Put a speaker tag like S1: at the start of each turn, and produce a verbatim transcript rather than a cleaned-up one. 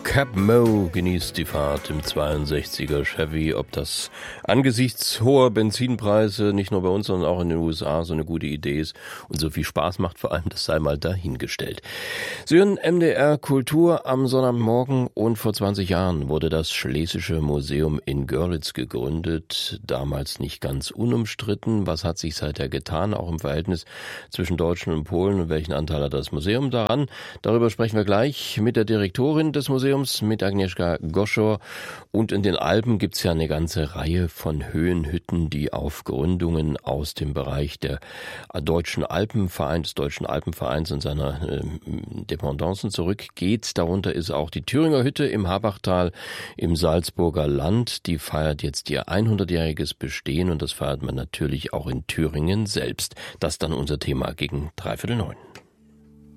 S1: Cap Mo genießt die Fahrt im zweiundsechziger Chevy. Ob das angesichts hoher Benzinpreise nicht nur bei uns, sondern auch in den U S A so eine gute Idee ist und so viel Spaß macht, vor allem, das sei mal dahingestellt. Sie hören M D R Kultur am Sonntagmorgen, und vor zwanzig Jahren wurde das Schlesische Museum in Görlitz gegründet. Damals nicht ganz unumstritten. Was hat sich seither getan, auch im Verhältnis zwischen Deutschen und Polen, und welchen Anteil hat das Museum daran? Darüber sprechen wir gleich mit der Direktorin des Museums, mit Agnieszka Goschor. Und in den Alpen gibt's ja eine ganze Reihe von Höhenhütten, die auf Gründungen aus dem Bereich der Deutschen Alpenvereins, des Deutschen Alpenvereins und seiner äh, Dependancen zurückgeht. Darunter ist auch die Thüringer Hütte im Habachtal im Salzburger Land. Die feiert jetzt ihr hundertjähriges Bestehen, und das feiert man natürlich auch in Thüringen selbst. Das ist dann unser Thema gegen dreiviertel neun.